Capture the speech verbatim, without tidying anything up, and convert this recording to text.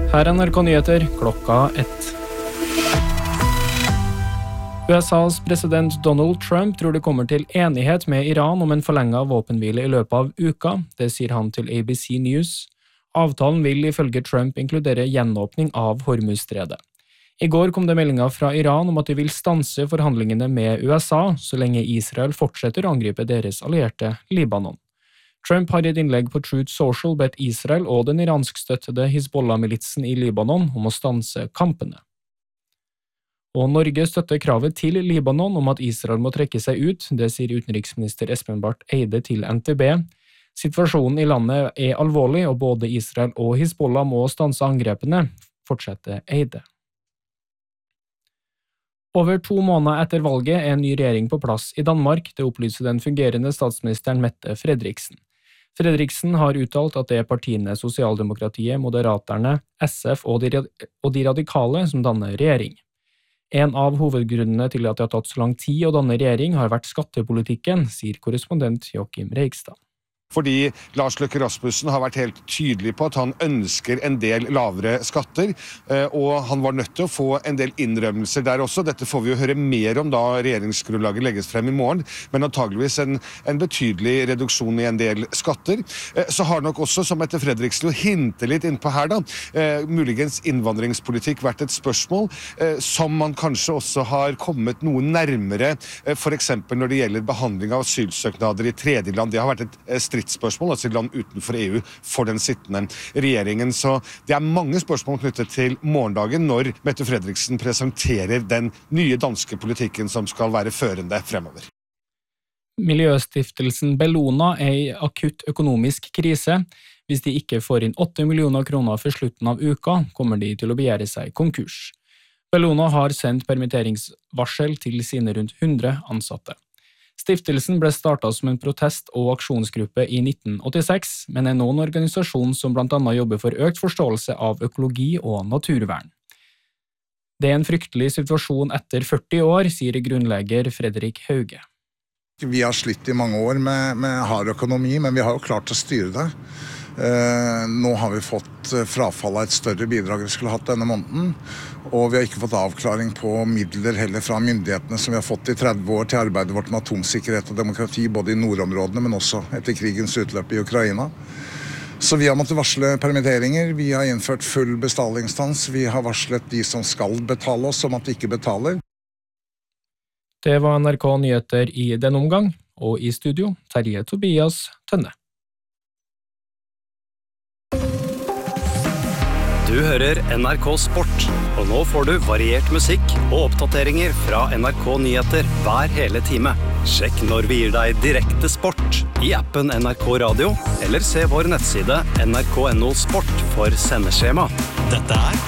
Her er N R K Nyheter, klokka ett. U S A's president Donald Trump tror det kommer til enighet med Iran om en forlenget våpenhvile i løpet av uka, det sier han til A B C News. Avtalen vil ifølge Trump inkludere gjenåpning av Hormuzstredet. I går kom det meldinger fra Iran om at de vil stanse forhandlingene med U S A, så lenge Israel fortsetter å angripe deres allierte Libanon. Trump har i et innlegg på Truth Social bedt Israel og den iranskstøttede Hizbollah-militsen i Libanon om å stanse kampene. Og Norge støtter kravet til Libanon om at Israel må trekke seg ut, det sier utenriksminister Espen Barth Eide til N T B. Situasjonen i landet er alvorlig, og både Israel og Hizbollah må stanse angrepene, fortsetter Eide. Over to måneder etter valget er en ny regjering på plass i Danmark, det opplyser den fungerende statsministeren Mette Frederiksen. Frederiksen har uttalt at det er partiene Sosialdemokratiet, Moderaterne, S F og de, og de radikale som danner regjering. En av hovedgrunnene til at det har tatt så lang tid å danne regjering har vært skattepolitikken, sier korrespondent Joachim Reigstad. Fordi Lars Løkke Rasmussen har vært helt tydelig på at han ønsker en del lavere skatter, og han var nødt til å få en del innrømmelser der også. Dette får vi jo høre mer om da regjeringsgrunnlaget legges frem i morgen, men antageligvis en, en betydelig reduksjon i en del skatter. Så har nok også, som Mette Frederiksen jo hinter litt innpå her da, muligens innvandringspolitikk vært et spørsmål, som man kanskje også har kommet noe nærmere, for eksempel når det gjelder behandling av asylsøknader i tredje land. Det har vært et stridsspørsmål, altså land utenfor E U, for den sittende regjeringen. Så det er mange spørsmål knyttet til morgendagen når Mette Frederiksen presenterer den nye danske politikken som skal være førende fremover. Miljøstiftelsen Bellona er i akutt økonomisk krise. Hvis de ikke får inn åtte millioner kroner for slutten av uka, kommer de til å begjære seg konkurs. Bellona har sendt permitteringsvarsel til sine rundt hundre ansatte. Stiftelsen ble startet som en protest- og aksjonsgruppe i nitten åttiseks, men er nå en organisasjon som blant annet jobber for økt forståelse av økologi og naturvern. Det er en fryktelig situasjon etter førti år, sier grunnleger Fredrik Hauge. Vi har slitt i mange år med, med hard økonomi, men vi har jo klart å styre det. Eh, nå har vi fått frafall av et større bidrag vi skulle hatt denne måneden, og vi har ikke fått avklaring på midler heller fra myndighetene som vi har fått i tretti år til arbeidet vårt med atomsikkerhet og demokrati, både i nordområdene, men også etter krigens utløp i Ukraina. Så vi har måttet varsle permitteringer, vi har innført full bestallingsstans, vi har varslet de som skal betale oss om at de ikke betaler. Det var N R K Nyheter i denne omgang, og i studio Terje Tobias Tønne. Du hører N R K Sport, og nå får du variert musikk og oppdateringer fra N R K Nyheter hver hele time. Sjekk når vi gir deg direkte sport i appen N R K Radio, eller se vår nettside N R K punktum no sport for sendeskjema. Dette er